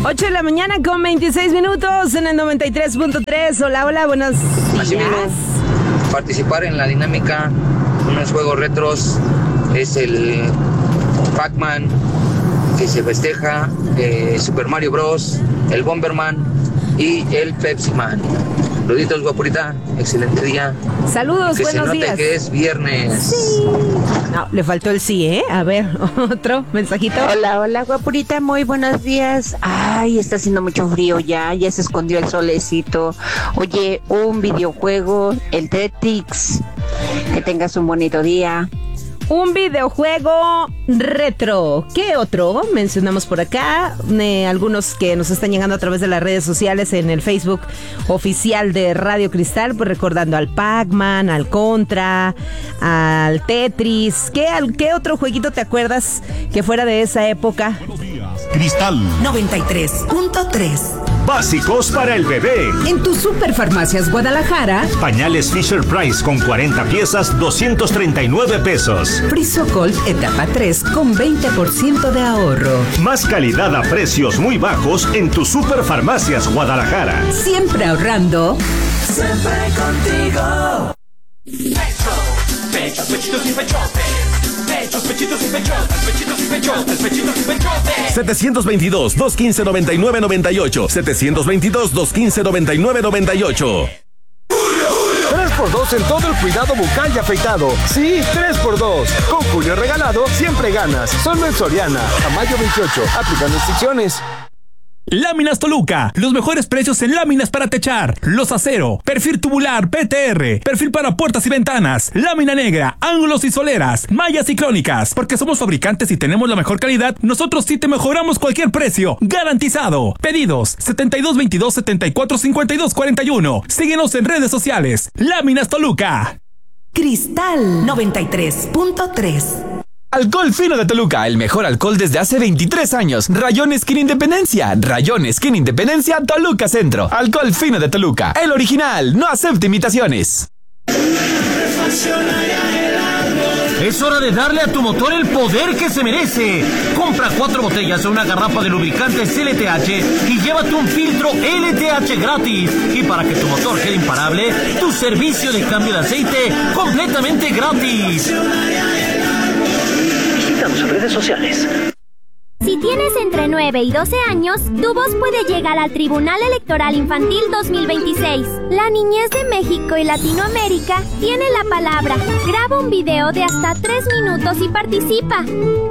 8 de la mañana con 26 minutos en el 93.3. Hola, hola, buenos días. Así mismo, participar en la dinámica, unos juegos retros, es el Pac-Man, que se festeja, Super Mario Bros., el Bomberman y el Pepsi Man. Saluditos, guapurita, excelente día. Saludos, que buenos días. Que se note que es viernes. Sí. No, le faltó el sí, ¿eh? A ver, otro mensajito. Hola, hola, guapurita, muy buenos días. Ay, está haciendo mucho frío ya se escondió el solecito. Oye, un videojuego, el Tetris. Que tengas un bonito día. Un videojuego retro. ¿Qué otro? Mencionamos por acá algunos que nos están llegando a través de las redes sociales en el Facebook oficial de Radio Cristal, pues recordando al Pac-Man, al Contra, al Tetris. ¿Qué otro jueguito te acuerdas que fuera de esa época? Cristal 93.3. Básicos para el bebé. En tu Superfarmacias Guadalajara. Pañales Fisher Price con 40 piezas, 239 pesos. Frisocolt etapa 3 con 20% de ahorro. Más calidad a precios muy bajos en tu Superfarmacias Guadalajara. Siempre ahorrando. Siempre contigo. Pechos, pechitos y pechotes. Pechos, pechitos y pechotes. Pechitos y pechotes. Pechitos y pechotes. 722-215-9998. 722-215-9998. 3x2 en todo el cuidado bucal y afeitado. Sí, 3x2. Con Julio Regalado siempre ganas. Solo en Soriana. A mayo 28. Aplican restricciones. Láminas Toluca, los mejores precios en láminas para techar, los acero, perfil tubular PTR, perfil para puertas y ventanas, lámina negra, ángulos y soleras, mallas y crónicas, porque somos fabricantes y tenemos la mejor calidad, nosotros sí te mejoramos cualquier precio, garantizado. Pedidos 7222-745241. Síguenos en redes sociales. Láminas Toluca. Cristal 93.3. Alcohol Fino de Toluca, el mejor alcohol desde hace 23 años. Rayón Skin Independencia, Rayón Skin Independencia, Toluca Centro. Alcohol Fino de Toluca, el original, no acepta imitaciones. Es hora de darle a tu motor el poder que se merece. Compra 4 botellas o una garrafa de lubricantes LTH y llévate un filtro LTH gratis. Y para que tu motor quede imparable, tu servicio de cambio de aceite completamente gratis. Visítanos en redes sociales. Si tienes entre 9 y 12 años, tu voz puede llegar al Tribunal Electoral Infantil 2026. La niñez de México y Latinoamérica tiene la palabra. Graba un video de hasta 3 minutos y participa.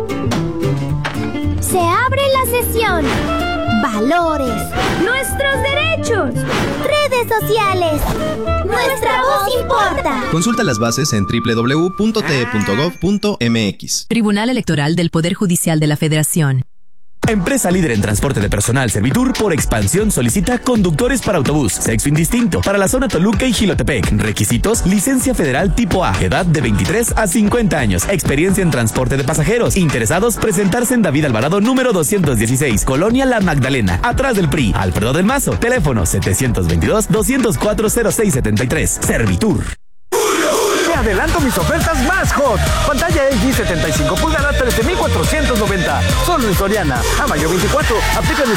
Se abre la sesión. Valores. Nuestros derechos. Redes sociales. Nuestra voz importa. Consulta las bases en www.te.gov.mx. Tribunal Electoral del Poder Judicial de la Federación. Empresa líder en transporte de personal Servitur por expansión solicita conductores para autobús, sexo indistinto, para la zona Toluca y Jilotepec. Requisitos: licencia federal tipo A, edad de 23 a 50 años, experiencia en transporte de pasajeros. Interesados, presentarse en David Alvarado número 216, Colonia La Magdalena, atrás del PRI, Alfredo del Mazo. Teléfono 722-204-0673. Servitur. Te adelanto mis ofertas más hot. Pantalla LG 75 pulgadas, 13,490. Solo en Soriana. A mayo 24. Aplican